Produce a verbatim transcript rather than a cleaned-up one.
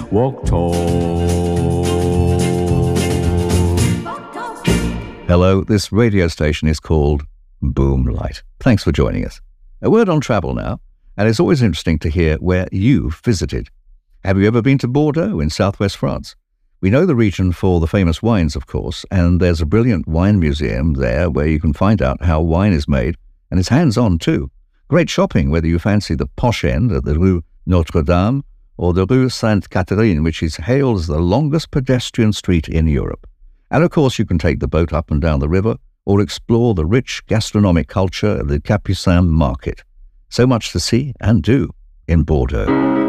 walk tall. Hello, this radio station is called Boomlight. Thanks for joining us. A word on travel now, and it's always interesting to hear where you've visited. Have you ever been to Bordeaux in southwest France? We know the region for the famous wines, of course, and there's a brilliant wine museum there where you can find out how wine is made, and it's hands-on too. Great shopping, whether you fancy the posh end at the Rue Notre-Dame or the Rue Sainte-Catherine, which is hailed as the longest pedestrian street in Europe. And of course, you can take the boat up and down the river or explore the rich gastronomic culture of the Capucin market. So much to see and do in Bordeaux.